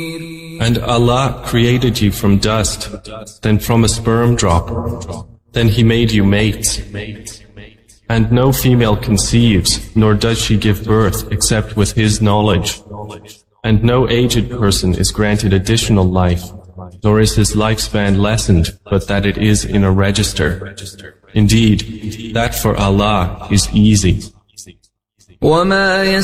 And Allah created you from dust, then from a sperm drop. Then He made you mates. And no female conceives, nor does she give birth except with His knowledge. And no aged person is granted additional life, nor is his lifespan lessened, but that it is in a register. Indeed, that for Allah is easy.